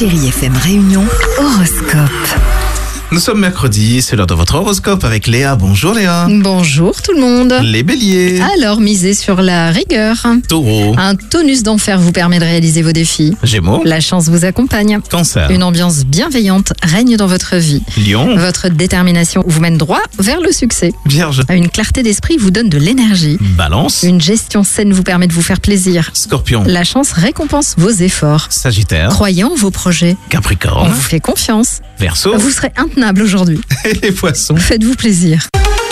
Chérie FM Réunion, horoscope. Nous sommes mercredi, c'est l'heure de votre horoscope avec Léa. Bonjour Léa. Bonjour tout le monde. Les béliers. Alors, misez sur la rigueur. Taureau. Un tonus d'enfer vous permet de réaliser vos défis. Gémeaux. La chance vous accompagne. Cancer. Une ambiance bienveillante règne dans votre vie. Lion. Votre détermination vous mène droit vers le succès. Vierge. Une clarté d'esprit vous donne de l'énergie. Balance. Une gestion saine vous permet de vous faire plaisir. Scorpion. La chance récompense vos efforts. Sagittaire. Croyez en vos projets. On Capricorne. vous fait confiance. Verseau. Vous serez intenable aujourd'hui. Et les poissons. Faites-vous plaisir.